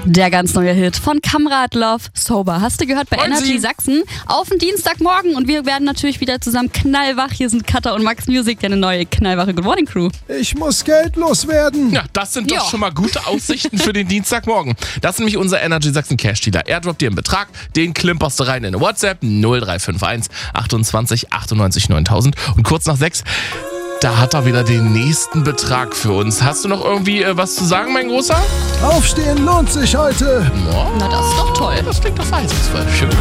Der ganz neue Hit von Kamrat Love, Sober. Hast du gehört bei Wollen Energy Sie? Sachsen auf den Dienstagmorgen und wir werden natürlich wieder zusammen knallwach. Hier sind Katha und Max Music, deine neue knallwache Good Morning Crew. Ich muss Geld loswerden. Ja, das sind doch Ja. schon mal gute Aussichten für den Dienstagmorgen. Das ist nämlich unser Energy Sachsen Cash Dealer. Er droppt dir einen Betrag, den klimperst du rein in eine WhatsApp 0351 28 98 9000 und kurz nach 6. Da hat er wieder den nächsten Betrag für uns. Hast du noch irgendwie was zu sagen, mein Großer? Aufstehen lohnt sich heute. Ja, Na, das ist doch toll. das klingt doch verheißungsvoll. Schön.